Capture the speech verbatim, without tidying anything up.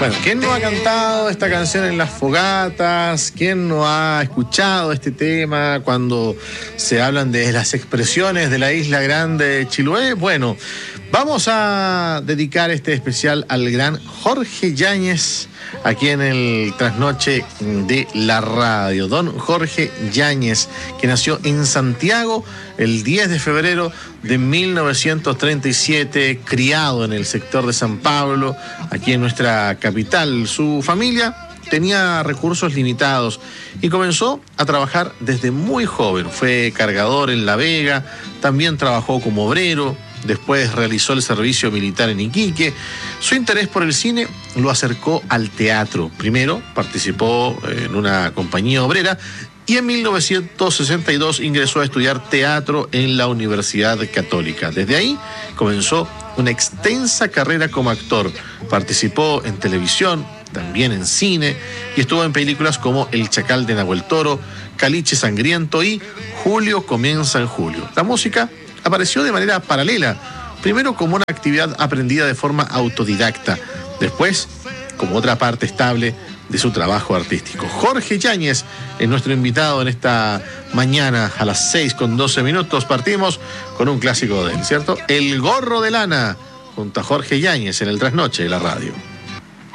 Bueno, ¿quién no ha cantado esta canción en las fogatas? ¿Quién no ha escuchado este tema cuando se hablan de las expresiones de la isla grande de Chiloé? Bueno, vamos a dedicar este especial al gran Jorge Yáñez, aquí en el Trasnoche de la Radio. Don Jorge Yáñez, que nació en Santiago el diez de febrero de mil novecientos treinta y siete, criado en el sector de San Pablo, aquí en nuestra capital. Su familia tenía recursos limitados y comenzó a trabajar desde muy joven. Fue cargador en La Vega, también trabajó como obrero. Después realizó el servicio militar en Iquique. Su interés por el cine lo acercó al teatro. Primero participó en una compañía obrera y en mil novecientos sesenta y dos ingresó a estudiar teatro en la Universidad Católica. Desde ahí comenzó una extensa carrera como actor. Participó en televisión, también en cine, y estuvo en películas como El Chacal de Nahuel Toro, Caliche Sangriento y Julio comienza en julio. La música apareció de manera paralela, primero como una actividad aprendida de forma autodidacta, después como otra parte estable de su trabajo artístico. Jorge Yáñez es nuestro invitado en esta mañana a las seis con doce minutos. Partimos con un clásico de él, ¿cierto? El gorro de lana, junto a Jorge Yáñez en el Trasnoche de la Radio.